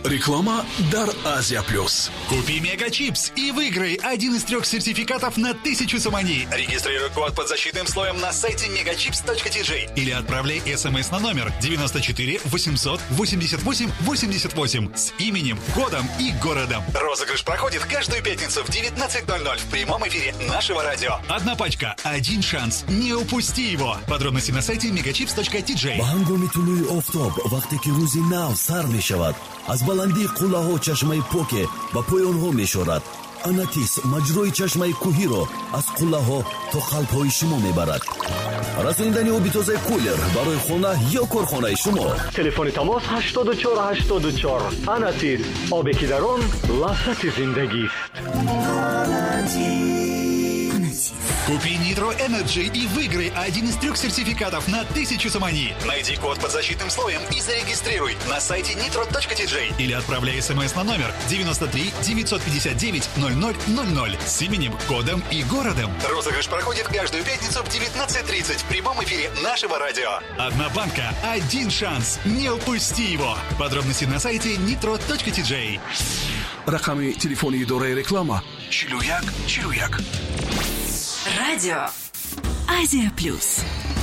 Реклама дар Азия Плюс. Купи Мегачипс и выиграй один из 3 сертификатов на 1000 сомани. Регистрируй код под защитным слоем на сайте megachips.tj или отправляй смс на номер 94 800 88 88 с именем, кодом и городом. Розыгрыш проходит каждую пятницу в 19:00 в прямом эфире нашего радио. Одна пачка, один шанс. Не упусти его. Подробности на сайте megachips.tj. ҳангоми тулӯи офтоб вақте ки рӯзи нав сар мешавад, аз баландии қуллаҳо чашмаи поке ба поёнҳо мешорад. Анатис маҷрои чашмаи кӯҳиро аз қуллаҳо то қалбҳои шумо мебарад. расониндани оби тазаи кулер барои хона ё корхонаи шумо. телефони тамос 8484. Анатис, обе ки дар он лаззати зиндагист. Купи Nitro Energy и выиграй один из 3 сертификатов на 1000 сомани. Найди код под защитным слоем и зарегистрируй на сайте nitro.tj или отправляй смс на номер 93 959 0000 с именем, кодом и городом. Розыгрыш проходит каждую пятницу в 19:30 в прямом эфире нашего радио. Одна банка, один шанс. Не упусти его. Подробности на сайте nitro.tj. рақами телефони идораи реклама 41 41. Радио Азия Плюс.